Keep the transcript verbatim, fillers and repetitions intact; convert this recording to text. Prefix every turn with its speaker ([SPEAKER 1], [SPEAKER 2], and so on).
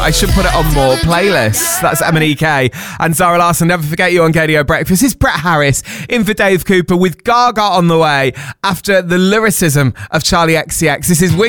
[SPEAKER 1] I should put it on more playlists. That's M and E K and Zara Larsson. Never forget you on K D O Breakfast. It's Brett Harris in for Dave Cooper with Gaga on the way after the lyricism of Charlie X C X. This is We